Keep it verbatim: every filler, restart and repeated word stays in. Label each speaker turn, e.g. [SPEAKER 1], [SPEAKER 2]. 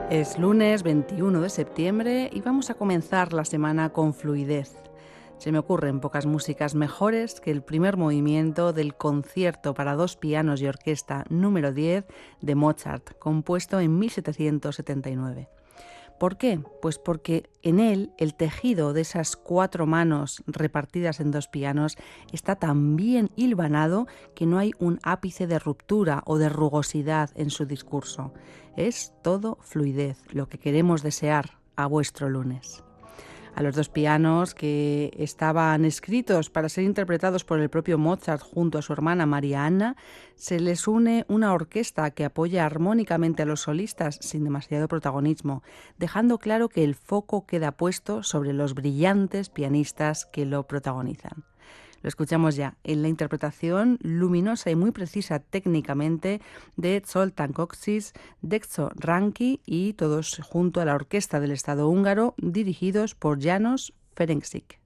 [SPEAKER 1] Es lunes veintiuno de septiembre y vamos a comenzar la semana con fluidez. Se me ocurren pocas músicas mejores que el primer movimiento del concierto para dos pianos y orquesta número diez de Mozart, compuesto en mil setecientos setenta y nueve. ¿Por qué? Pues porque en él el tejido de esas cuatro manos repartidas en dos pianos está tan bien hilvanado que no hay un ápice de ruptura o de rugosidad en su discurso. Es todo fluidez, lo que queremos desear a vuestro lunes. A los dos pianos, que estaban escritos para ser interpretados por el propio Mozart junto a su hermana María Anna, se les une una orquesta que apoya armónicamente a los solistas sin demasiado protagonismo, dejando claro que el foco queda puesto sobre los brillantes pianistas que lo protagonizan. Lo escuchamos ya en la interpretación luminosa y muy precisa técnicamente de Zoltán Kocsis, Dezső Ranki y todos junto a la orquesta del Estado húngaro dirigidos por János Ferenczik.